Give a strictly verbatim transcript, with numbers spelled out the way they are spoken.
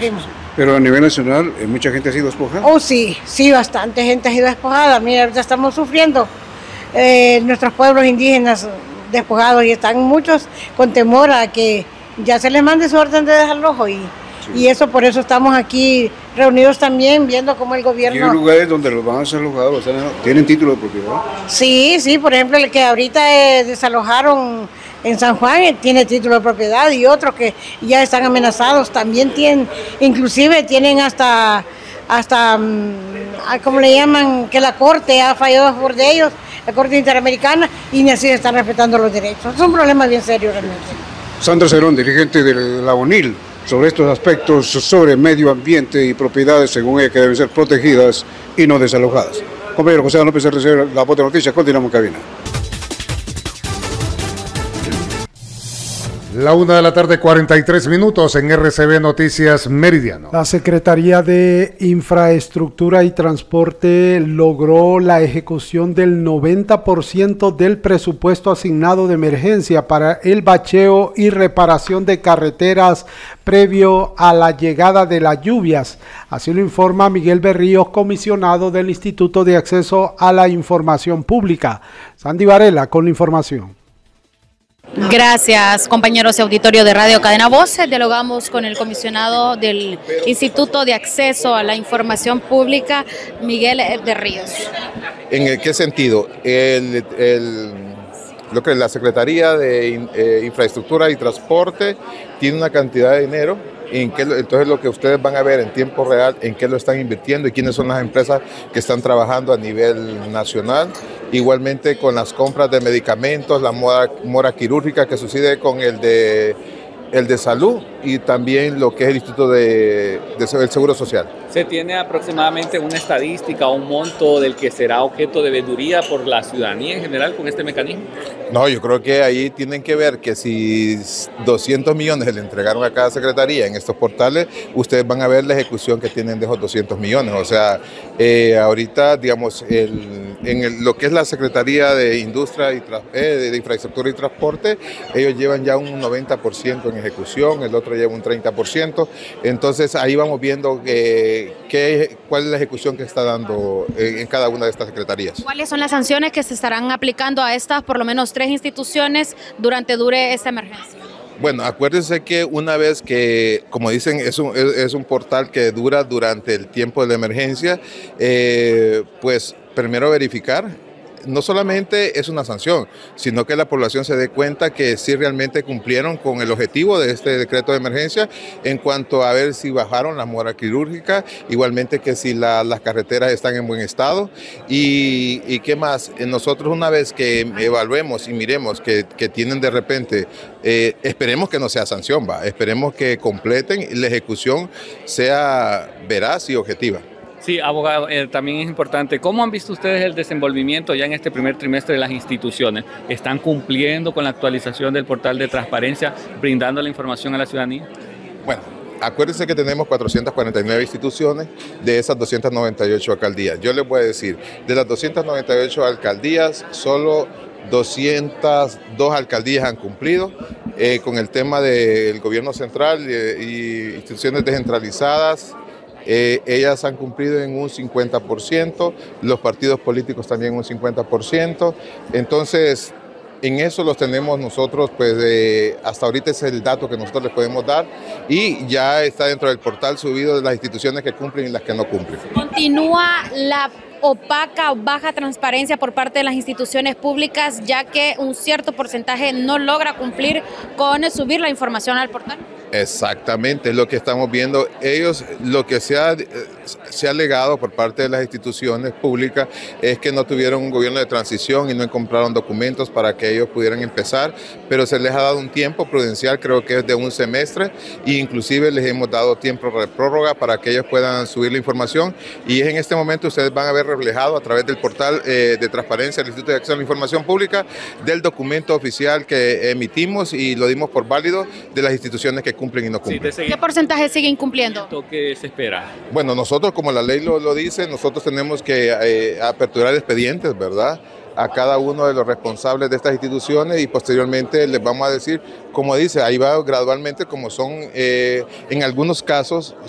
sufrimos. Pero a nivel nacional, eh, ¿mucha gente ha sido despojada? Oh, sí, sí, bastante gente ha sido despojada. Mira, ahorita estamos sufriendo eh, nuestros pueblos indígenas despojados y están muchos con temor a que ya se les mande su orden de desalojo y, sí. y eso por eso estamos aquí reunidos también viendo cómo el gobierno... ¿Y hay lugares donde los van a desalojar? O sea, ¿tienen título de propiedad? Sí, sí, por ejemplo el que ahorita eh, desalojaron en San Juan eh, tiene título de propiedad y otros que ya están amenazados también tienen, inclusive tienen hasta, hasta ¿cómo le llaman? Que la corte ha fallado a favor de ellos, la corte interamericana, y ni así están respetando los derechos. Es un problema bien serio realmente. Sandra Cerón, dirigente de la UNIL, sobre estos aspectos sobre medio ambiente y propiedades, según ella, que deben ser protegidas y no desalojadas. Compañero José López, La Voz de Noticias, continuamos en cabina. La una de la tarde, cuarenta y tres minutos en R C B Noticias Meridiano. La Secretaría de Infraestructura y Transporte logró la ejecución del noventa por ciento del presupuesto asignado de emergencia para el bacheo y reparación de carreteras previo a la llegada de las lluvias. Así lo informa Miguel Berríos, comisionado del Instituto de Acceso a la Información Pública. Sandy Varela con la información. Gracias, compañeros de auditorio de Radio Cadena Voces. Dialogamos con el comisionado del Instituto de Acceso a la Información Pública, Miguel de Ríos. ¿En qué sentido? El, el, lo que la Secretaría de eh, Infraestructura y Transporte tiene una cantidad de dinero. En qué, entonces lo que ustedes van a ver en tiempo real, en qué lo están invirtiendo y quiénes son las empresas que están trabajando a nivel nacional. Igualmente con las compras de medicamentos, la mora, mora quirúrgica que sucede con el de, el de salud y también lo que es el Instituto de, de, del Seguro Social. ¿Se tiene aproximadamente una estadística o un monto del que será objeto de veeduría por la ciudadanía en general con este mecanismo? No, yo creo que ahí tienen que ver que si doscientos millones se le entregaron a cada secretaría en estos portales, ustedes van a ver la ejecución que tienen de esos doscientos millones. O sea, eh, ahorita, digamos, el, en el, lo que es la Secretaría de Industria y eh, de Infraestructura y Transporte, ellos llevan ya un noventa por ciento en ejecución, el otro lleva un treinta por ciento. Entonces ahí vamos viendo que ¿Qué, ¿cuál es la ejecución que está dando en, en cada una de estas secretarías? ¿Cuáles son las sanciones que se estarán aplicando a estas, por lo menos tres instituciones, durante dure esta emergencia? Bueno, acuérdense que una vez que, como dicen, es un, es, es un portal que dura durante el tiempo de la emergencia, eh, pues primero verificar. No solamente es una sanción, sino que la población se dé cuenta que sí realmente cumplieron con el objetivo de este decreto de emergencia en cuanto a ver si bajaron la mora quirúrgica, igualmente que si la, las carreteras están en buen estado y, y qué más. Nosotros una vez que evaluemos y miremos que, que tienen de repente, eh, esperemos que no sea sanción, va, esperemos que completen y la ejecución sea veraz y objetiva. Sí, abogado, eh, también es importante. ¿Cómo han visto ustedes el desenvolvimiento ya en este primer trimestre de las instituciones? ¿Están cumpliendo con la actualización del portal de transparencia, brindando la información a la ciudadanía? Bueno, acuérdense que tenemos cuatrocientas cuarenta y nueve instituciones de esas doscientas noventa y ocho alcaldías. Yo les voy a decir, de las doscientas noventa y ocho alcaldías, solo doscientas dos alcaldías han cumplido eh, con el tema del gobierno central y, y instituciones descentralizadas. Eh, ellas han cumplido en un cincuenta por ciento, los partidos políticos también un cincuenta por ciento, entonces en eso los tenemos nosotros, pues eh, hasta ahorita es el dato que nosotros les podemos dar y ya está dentro del portal subido de las instituciones que cumplen y las que no cumplen. Continúa la opaca o baja transparencia por parte de las instituciones públicas, ya que un cierto porcentaje no logra cumplir con subir la información al portal. Exactamente, es lo que estamos viendo. Ellos, lo que se ha, se ha alegado por parte de las instituciones públicas es que no tuvieron un gobierno de transición y no compraron documentos para que ellos pudieran empezar, pero se les ha dado un tiempo prudencial, creo que es de un semestre, e inclusive les hemos dado tiempo de prórroga para que ellos puedan subir la información, y es en este momento ustedes van a ver reflejado a través del portal eh, de transparencia del Instituto de Acceso a la Información Pública del documento oficial que emitimos y lo dimos por válido de las instituciones que cumplen y no cumplen. Sí, ¿qué porcentaje sigue incumpliendo? ¿Qué se espera? Bueno, nosotros, como la ley lo, lo dice, nosotros tenemos que eh, aperturar expedientes, ¿verdad?, a cada uno de los responsables de estas instituciones y posteriormente les vamos a decir, como dice, ahí va gradualmente, como son, eh, en algunos casos